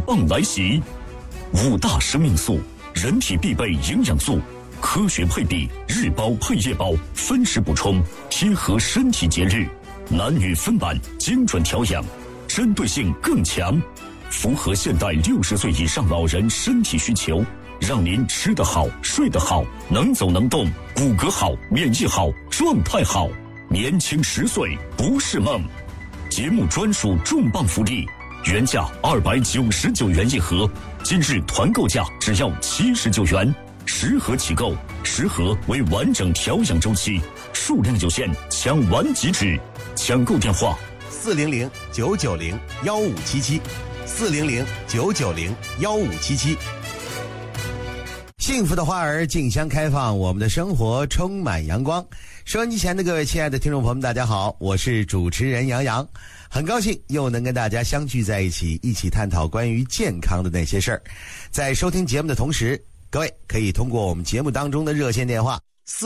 棒来袭。5大生命素，人体必备营养素，科学配比，日包配夜包，分时补充，贴合身体节日，男女分班，精准调养，针对性更强，符合现代60岁以上老人身体需求，让您吃得好，睡得好，能走能动，骨骼好，免疫好，状态好，年轻10岁不是梦。节目专属重磅福利，原价299元一盒，今日团购价只要79元，10盒起购，10盒为完整调养周期，数量有限，抢完即止。抢购电话 400-990-1577，400-990-1577。幸福的花儿竞相开放，我们的生活充满阳光。收音机前的各位亲爱的听众朋友们，大家好，我是主持人杨洋，很高兴又能跟大家相聚在一起，一起探讨关于健康的那些事儿。在收听节目的同时，各位可以通过我们节目当中的热线电话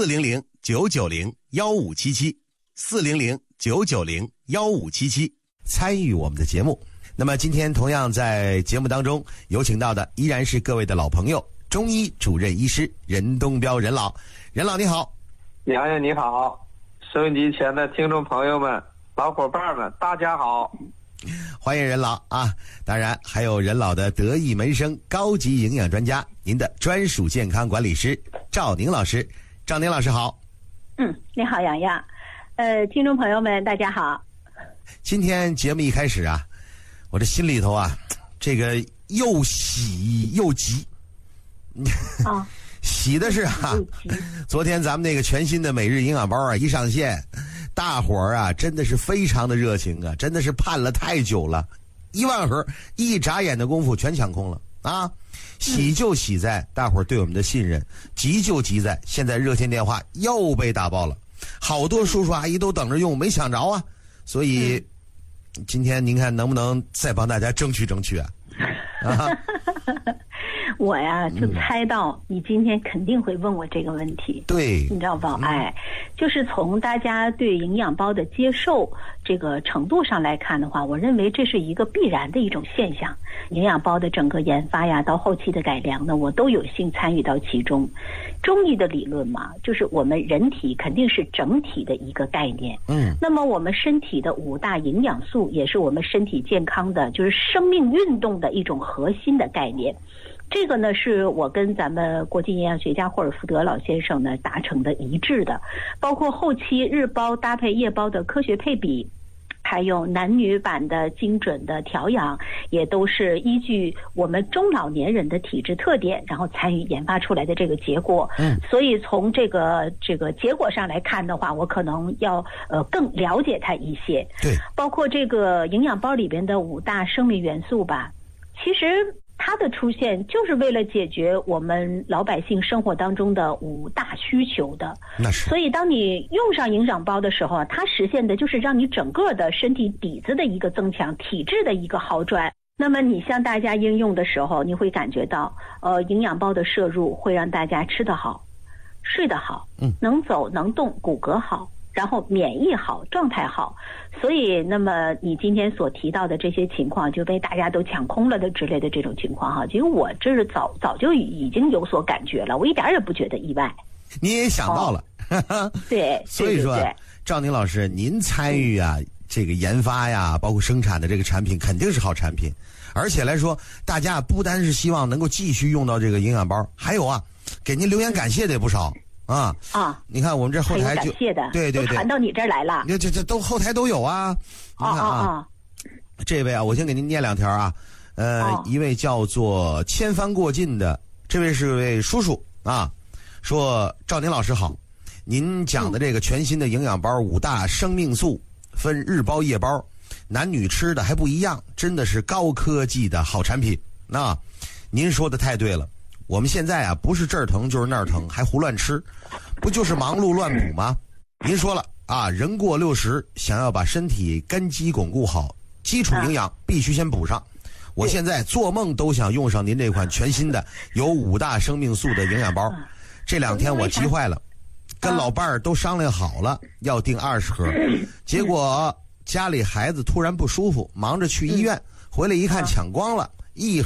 400-990-1577，400-990-1577参与我们的节目。那么今天同样在节目当中有请到的依然是各位的老朋友，中医主任医师任东彪任老。任老你好。 杨洋你好，收音机前的听众朋友们、老伙伴们，大家好， 欢迎任老啊！当然还有任老的得意门生、高级营养专家，您的专属健康管理师赵宁老师。赵宁老师好。 你好杨洋，听众朋友们大家好。 今天节目一开始啊，我这心里头啊，这个又喜又急。喜的是昨天咱们那个全新的每日营养包啊一上线，大伙儿啊真的是非常的热情啊，真的是盼了太久了，1万盒一眨眼的功夫全抢空了啊！喜就喜在大伙儿对我们的信任，急就急在现在热线电话又被打爆了，好多叔叔阿姨都等着用没抢着啊，所以今天您看能不能再帮大家争取争取啊？ 我呀就猜到你今天肯定会问我这个问题， 对， 你知道吧？就是从大家对营养包的接受这个程度上来看的话，我认为这是一个必然的一种现象。营养包的整个研发呀，到后期的改良呢，我都有幸参与到其中。中医的理论嘛，就是我们人体肯定是整体的一个概念。那么我们身体的5大营养素也是我们身体健康的，就是生命运动的一种核心的概念。这个呢是我跟咱们国际营养学家霍尔福德老先生呢达成的一致的，包括后期日包搭配夜包的科学配比，还有男女版的精准的调养，也都是依据我们中老年人的体质特点，然后参与研发出来的这个结果。所以从这个结果上来看的话，我可能要更了解它一些。 对， 包括这个营养包里边的5大生命元素吧，其实它的出现就是为了解决我们老百姓生活当中的5大需求的。 那是。 所以当你用上营养包的时候啊，它实现的就是让你整个的身体底子的一个增强，体质的一个好转。那么你向大家应用的时候，你会感觉到营养包的摄入会让大家吃得好，睡得好，能走能动，骨骼好，然后免疫好，状态好。所以那么你今天所提到的这些情况就被大家都抢空了的之类的这种情况哈，其实我这是早就已经有所感觉了，我一点也不觉得意外。 你也想到了。 对， 所以说对赵宁老师您参与啊这个研发呀包括生产的这个产品肯定是好产品，而且来说大家不单是希望能够继续用到这个营养包，还有啊给您留言感谢的也不少你看我们这后台就感谢的， 对， 都传到你这儿来了， 这都后台都有啊。你看这位啊，我先给您念2条啊。一位叫做千帆过尽的，这位是位叔叔啊，说赵宁老师好，您讲的这个全新的营养包5大生命素，分日包夜包，男女吃的还不一样，真的是高科技的好产品。您说的太对了。我们现在啊，不是这儿疼就是那儿疼，还胡乱吃，不就是忙碌乱补吗？您说了啊，人过60，想要把身体根基巩固好，基础营养必须先补上。我现在做梦都想用上您这款全新的有5大生命素的营养包。这2天我急坏了，跟老伴儿都商量好了要订20盒，结果家里孩子突然不舒服，忙着去医院，回来一看抢光了，